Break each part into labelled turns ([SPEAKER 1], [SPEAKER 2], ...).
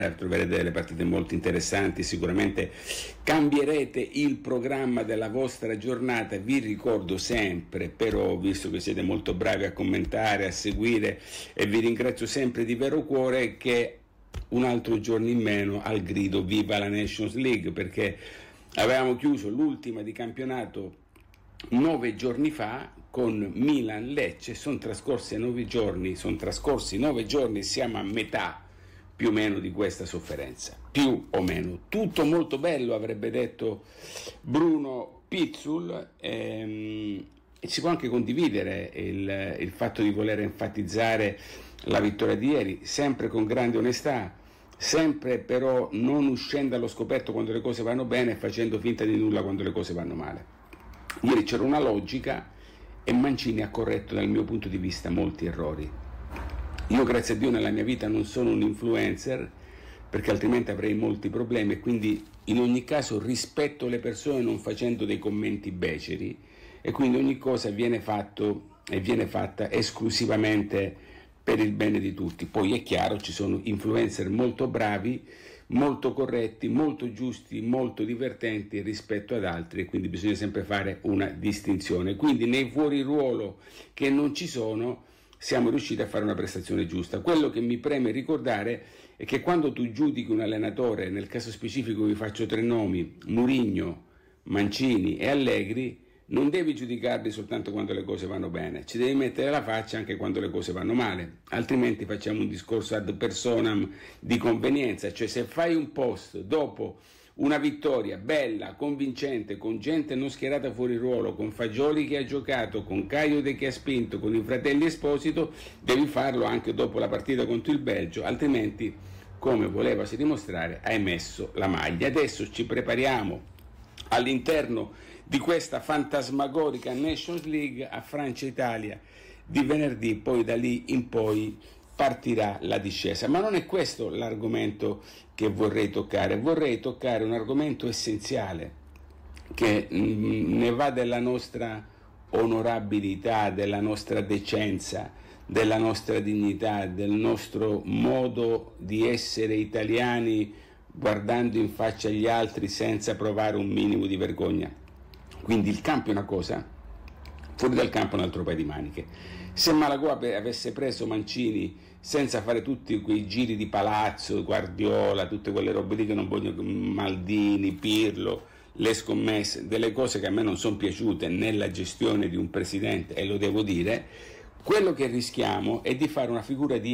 [SPEAKER 1] troverete delle partite molto interessanti, sicuramente cambierete il programma della vostra giornata. Vi ricordo sempre, però, visto che siete molto bravi a commentare, a seguire, e vi ringrazio sempre di vero cuore, che un altro giorno in meno al grido viva la Nations League, perché avevamo chiuso l'ultima di campionato 9 giorni fa con Milan-Lecce, sono trascorsi 9 giorni, siamo a metà più o meno di questa sofferenza, più o meno. Tutto molto bello, avrebbe detto Bruno Pizzul, e si può anche condividere il fatto di voler enfatizzare la vittoria di ieri, sempre con grande onestà, sempre però non uscendo allo scoperto quando le cose vanno bene e facendo finta di nulla quando le cose vanno male. Ieri c'era una logica e Mancini ha corretto dal mio punto di vista molti errori. Io, grazie a Dio, nella mia vita non sono un influencer, perché altrimenti avrei molti problemi, e quindi in ogni caso rispetto le persone non facendo dei commenti beceri, e quindi ogni cosa viene fatta esclusivamente per il bene di tutti. Poi è chiaro, ci sono influencer molto bravi, molto corretti, molto giusti, molto divertenti rispetto ad altri, e quindi bisogna sempre fare una distinzione. Quindi nei fuori ruolo che non ci sono siamo riusciti a fare una prestazione giusta. Quello che mi preme ricordare è che quando tu giudichi un allenatore, nel caso specifico vi faccio 3 nomi, Mourinho, Mancini e Allegri, non devi giudicarli soltanto quando le cose vanno bene, ci devi mettere la faccia anche quando le cose vanno male, altrimenti facciamo un discorso ad personam di convenienza, cioè se fai un post dopo una vittoria bella, convincente, con gente non schierata fuori ruolo, con Fagioli che ha giocato, con Caio che ha spinto, con i fratelli Esposito, devi farlo anche dopo la partita contro il Belgio, altrimenti, come volevasi dimostrare, hai messo la maglia. Adesso ci prepariamo all'interno di questa fantasmagorica Nations League a Francia-Italia di venerdì, poi da lì in poi partirà la discesa. Ma non è questo l'argomento che vorrei toccare un argomento essenziale che ne va della nostra onorabilità, della nostra decenza, della nostra dignità, del nostro modo di essere italiani, guardando in faccia gli altri senza provare un minimo di vergogna. Quindi il campo è una cosa, fuori dal campo un altro paio di maniche. Se Malagò avesse preso Mancini senza fare tutti quei giri di palazzo, Guardiola, tutte quelle robe lì che non vogliono, Maldini, Pirlo, le scommesse, delle cose che a me non sono piaciute nella gestione di un presidente, e lo devo dire, quello che rischiamo è di fare una figura di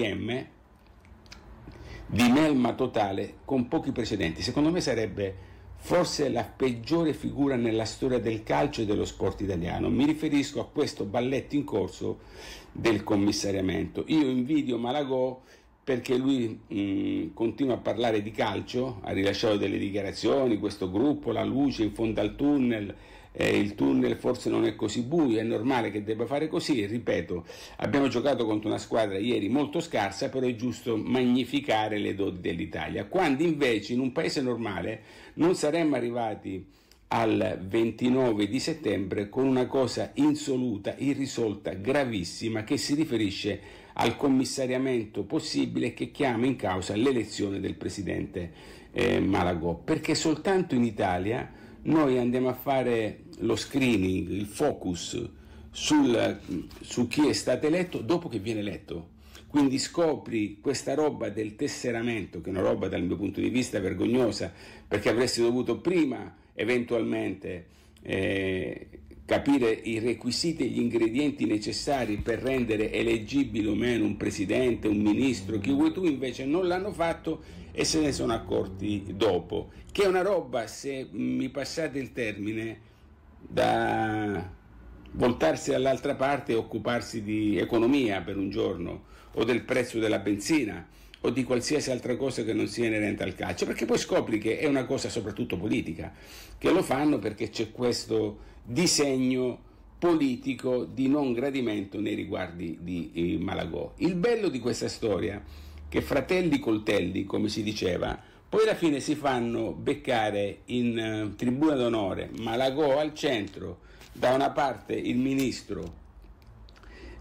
[SPEAKER 1] melma totale con pochi precedenti. Secondo me sarebbe forse la peggiore figura nella storia del calcio e dello sport italiano. Mi riferisco a questo balletto in corso del commissariamento. Io invidio Malagò perché lui continua a parlare di calcio, ha rilasciato delle dichiarazioni, questo gruppo, la luce in fondo al tunnel, il tunnel forse non è così buio, è normale che debba fare così, e ripeto, abbiamo giocato contro una squadra ieri molto scarsa, però è giusto magnificare le doti dell'Italia, quando invece in un paese normale non saremmo arrivati al 29 di settembre con una cosa insoluta, irrisolta, gravissima, che si riferisce al commissariamento possibile che chiama in causa l'elezione del presidente Malagò, perché soltanto in Italia noi andiamo a fare lo screening, il focus su chi è stato eletto dopo che viene eletto. Quindi scopri questa roba del tesseramento, che è una roba dal mio punto di vista vergognosa, perché avresti dovuto prima eventualmente capire i requisiti e gli ingredienti necessari per rendere eleggibile o meno un presidente, un ministro, chi vuoi tu, invece non l'hanno fatto e se ne sono accorti dopo, che è una roba, se mi passate il termine, da voltarsi dall'altra parte e occuparsi di economia per un giorno, o del prezzo della benzina, o di qualsiasi altra cosa che non sia inerente al calcio, perché poi scopri che è una cosa soprattutto politica, che lo fanno perché c'è questo disegno politico di non gradimento nei riguardi di Malagò. Il bello di questa storia, che fratelli coltelli, come si diceva, poi alla fine si fanno beccare in tribuna d'onore, Malagò al centro, da una parte il ministro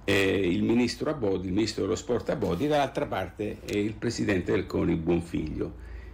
[SPEAKER 1] il ministro Abodi, il ministro dello sport Abodi, e dall'altra parte il presidente del CONI Buonfiglio.